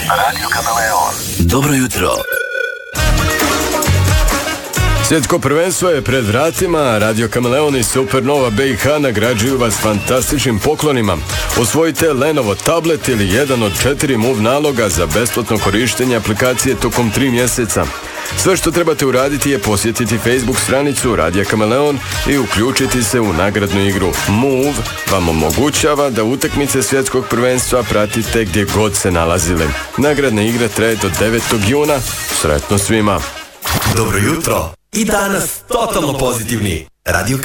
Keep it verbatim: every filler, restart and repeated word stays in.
Radio Kameleon. Dobro jutro. Svjetsko prvenstvo je pred vratima, Radio Kameleon i Supernova B i H nagrađuju vas fantastičnim poklonima. Osvojite Lenovo tablet ili jedan od četiri Move naloga za besplatno korištenje aplikacije tokom tri mjeseca. Sve što trebate uraditi je posjetiti Facebook stranicu Radio Kameleon i uključiti se u nagradnu igru. Move vam omogućava da utakmice svjetskog prvenstva pratite gdje god se nalazili. Nagradna igra traje do devetog juna. Sretno svima! Dobro jutro! I danas totalno pozitivni. Radio